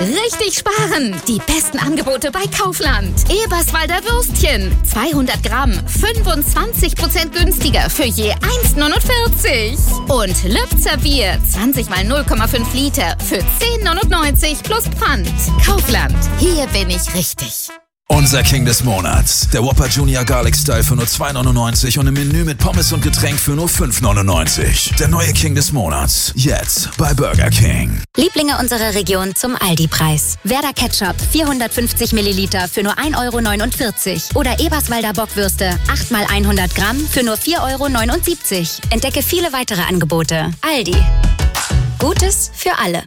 Richtig sparen! Die besten Angebote bei Kaufland. Eberswalder Würstchen. 200 Gramm, 25% günstiger für je 1,49. Und Lübzer Bier, 20 mal 0,5 Liter für 10,99 plus Pfand. Kaufland, hier bin ich richtig. Unser King des Monats. Der Whopper Junior Garlic Style für nur 2,99 und im Menü mit Pommes und Getränk für nur 5,99. Der neue King des Monats. Jetzt bei Burger King. Lieblinge unserer Region zum Aldi-Preis. Werder Ketchup 450 Milliliter für nur 1,49 € oder Eberswalder Bockwürste 8 mal 100 Gramm für nur 4,79 €. Entdecke viele weitere Angebote. Aldi. Gutes für alle.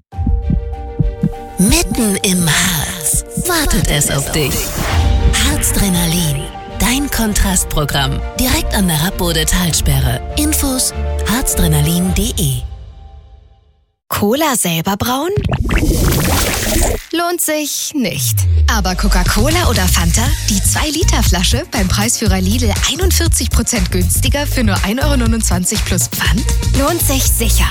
Mitten im Harz wartet es auf dich. Harzdrenalin, dein Kontrastprogramm. Direkt an der Rappbode-Talsperre. Infos harzdrenalin.de. Cola selber brauen? Lohnt sich nicht. Aber Coca-Cola oder Fanta? Die 2-Liter-Flasche beim Preisführer Lidl 41% günstiger für nur 1,29 € plus Pfand? Lohnt sich sicher.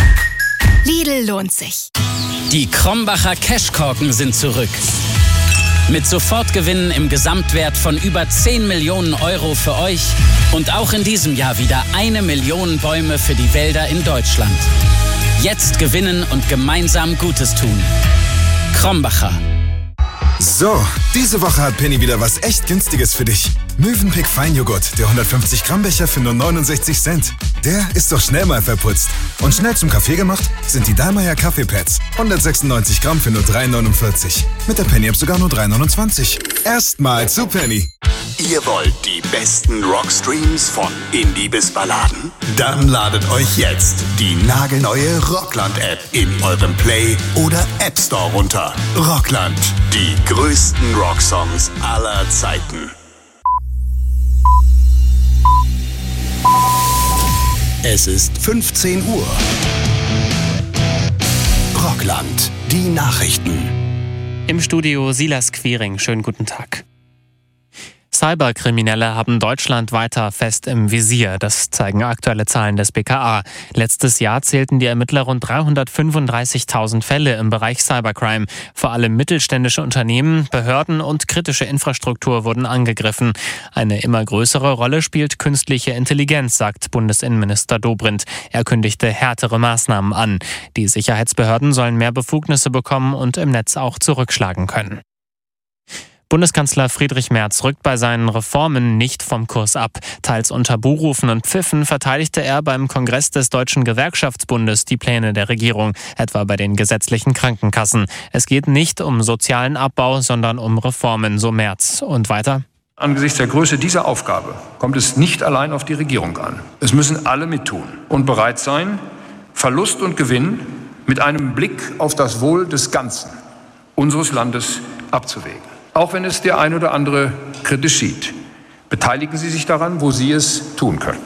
Lidl lohnt sich. Die Krombacher Cashkorken sind zurück. Mit Sofortgewinnen im Gesamtwert von über 10 Millionen € für euch und auch in diesem Jahr wieder 1 Million Bäume für die Wälder in Deutschland. Jetzt gewinnen und gemeinsam Gutes tun. Krombacher. So, diese Woche hat Penny wieder was echt Günstiges für dich. Mövenpick Feinjoghurt, der 150 Gramm Becher für nur 69 Cent. Der ist doch schnell mal verputzt. Und schnell zum Kaffee gemacht sind die Dallmayr Kaffeepads. 196 Gramm für nur 3,49. Mit der Penny-App sogar nur 3,29. Erstmal zu Penny. Ihr wollt die besten Rockstreams von Indie bis Balladen? Dann ladet euch jetzt die nagelneue Rockland-App in eurem Play- oder App Store runter. Rockland, die größten Rocksongs aller Zeiten. Es ist 15 Uhr. Rockland, die Nachrichten. Im Studio Silas Quiring. Schönen guten Tag. Cyberkriminelle haben Deutschland weiter fest im Visier. Das zeigen aktuelle Zahlen des BKA. Letztes Jahr zählten die Ermittler rund 335.000 Fälle im Bereich Cybercrime. Vor allem mittelständische Unternehmen, Behörden und kritische Infrastruktur wurden angegriffen. Eine immer größere Rolle spielt künstliche Intelligenz, sagt Bundesinnenminister Dobrindt. Er kündigte härtere Maßnahmen an. Die Sicherheitsbehörden sollen mehr Befugnisse bekommen und im Netz auch zurückschlagen können. Bundeskanzler Friedrich Merz rückt bei seinen Reformen nicht vom Kurs ab. Teils unter Buhrufen und Pfiffen verteidigte er beim Kongress des Deutschen Gewerkschaftsbundes die Pläne der Regierung, etwa bei den gesetzlichen Krankenkassen. Es geht nicht um sozialen Abbau, sondern um Reformen, so Merz. Und weiter? Angesichts der Größe dieser Aufgabe kommt es nicht allein auf die Regierung an. Es müssen alle mittun und bereit sein, Verlust und Gewinn mit einem Blick auf das Wohl des Ganzen unseres Landes abzuwägen. Auch wenn es der ein oder andere kritisch sieht. Beteiligen Sie sich daran, wo Sie es tun können.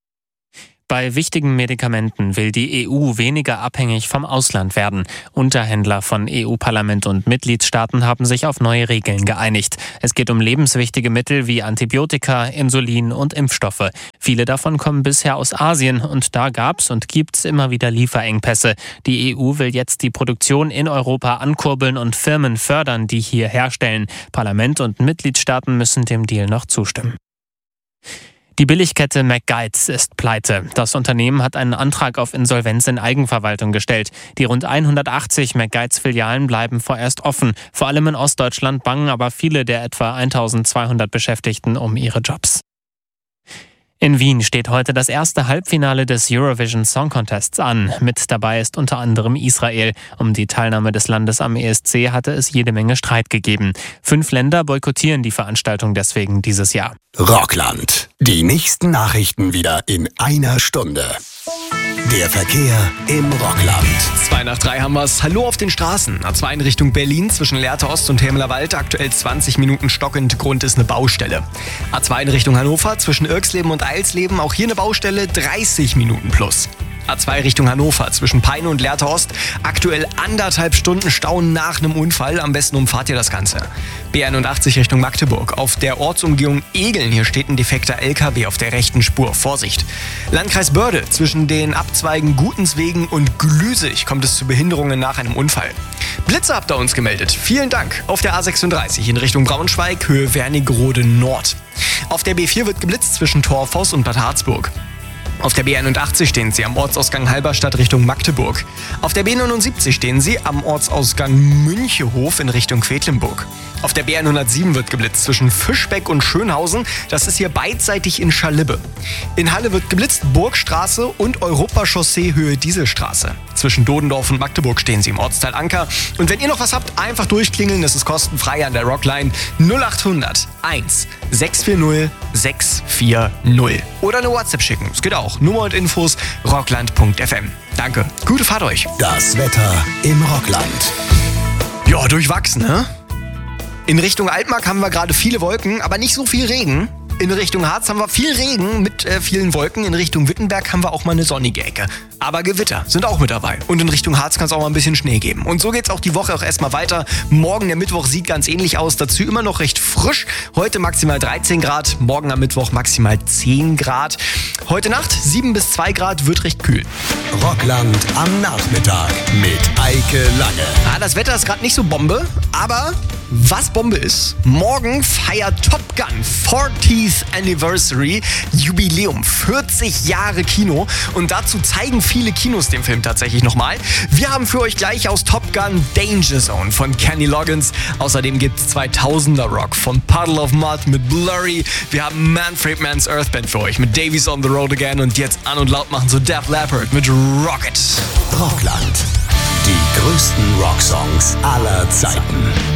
Bei wichtigen Medikamenten will die EU weniger abhängig vom Ausland werden. Unterhändler von EU-Parlament und Mitgliedstaaten haben sich auf neue Regeln geeinigt. Es geht um lebenswichtige Mittel wie Antibiotika, Insulin und Impfstoffe. Viele davon kommen bisher aus Asien und da gab's und gibt's immer wieder Lieferengpässe. Die EU will jetzt die Produktion in Europa ankurbeln und Firmen fördern, die hier herstellen. Parlament und Mitgliedstaaten müssen dem Deal noch zustimmen. Die Billigkette McGuides ist pleite. Das Unternehmen hat einen Antrag auf Insolvenz in Eigenverwaltung gestellt. Die rund 180 McGuides-Filialen bleiben vorerst offen. Vor allem in Ostdeutschland bangen aber viele der etwa 1200 Beschäftigten um ihre Jobs. In Wien steht heute das erste Halbfinale des Eurovision Song Contests an. Mit dabei ist unter anderem Israel. Um die Teilnahme des Landes am ESC hatte es jede Menge Streit gegeben. 5 Länder boykottieren die Veranstaltung deswegen dieses Jahr. Rockland. Die nächsten Nachrichten wieder in einer Stunde. Der Verkehr im Rockland. 2 nach 3 haben wir's. Hallo auf den Straßen. A2 in Richtung Berlin zwischen Lehrte Ost und Hermlerwald. Aktuell 20 Minuten stockend. Grund ist eine Baustelle. A2 in Richtung Hannover zwischen Irksleben und Eilsleben. Auch hier eine Baustelle. 30 Minuten plus. A2 Richtung Hannover zwischen Peine und Lehrte Ost. Aktuell 1,5 Stunden Stau nach einem Unfall. Am besten umfahrt ihr das Ganze. B81 Richtung Magdeburg. Auf der Ortsumgehung Egeln. Hier steht ein defekter LKW auf der rechten Spur. Vorsicht. Landkreis Börde. Zwischen den Abzweigen Gutenswegen und Glüsig kommt es zu Behinderungen nach einem Unfall. Blitze habt ihr uns gemeldet. Vielen Dank. Auf der A36 in Richtung Braunschweig, Höhe Wernigerode Nord. Auf der B4 wird geblitzt zwischen Torfoss und Bad Harzburg. Auf der B81 stehen Sie am Ortsausgang Halberstadt Richtung Magdeburg. Auf der B79 stehen Sie am Ortsausgang Münchehof in Richtung Quedlinburg. Auf der B107 wird geblitzt zwischen Fischbeck und Schönhausen. Das ist hier beidseitig in Scharlibbe. In Halle wird geblitzt Burgstraße und Europachaussee Höhe Dieselstraße. Zwischen Dodendorf und Magdeburg stehen Sie im Ortsteil Anker. Und wenn ihr noch was habt, einfach durchklingeln. Das ist kostenfrei an der Rockline 0800 1 640 640. Oder eine WhatsApp schicken. Es geht auch. Nummer und Infos rockland.fm. Danke. Gute Fahrt euch. Das Wetter im Rockland. Ja, durchwachsen, ne? In Richtung Altmark haben wir gerade viele Wolken, aber nicht so viel Regen. In Richtung Harz haben wir viel Regen mit vielen Wolken. In Richtung Wittenberg haben wir auch mal eine sonnige Ecke. Aber Gewitter sind auch mit dabei. Und in Richtung Harz kann es auch mal ein bisschen Schnee geben. Und so geht's auch die Woche auch erstmal weiter. Morgen, der Mittwoch, sieht ganz ähnlich aus. Dazu immer noch recht frisch. Heute maximal 13 Grad. Morgen am Mittwoch maximal 10 Grad. Heute Nacht 7 bis 2 Grad, wird recht kühl. Rockland am Nachmittag mit Eike Lange. Das Wetter ist gerade nicht so Bombe, aber was Bombe ist, morgen feiert Top Gun 40th Anniversary Jubiläum. 40 Jahre Kino. Und dazu zeigen viele Kinos den Film tatsächlich nochmal. Wir haben für euch gleich aus Top Gun Danger Zone von Kenny Loggins. Außerdem gibt's 2000er Rock von Puddle of Mud mit Blurry. Wir haben Manfred Mann's Earth Band für euch mit Davies on the Road Again. Und jetzt an und laut machen so Def Leppard mit Rocket. Rockland. Die größten Rocksongs aller Zeiten.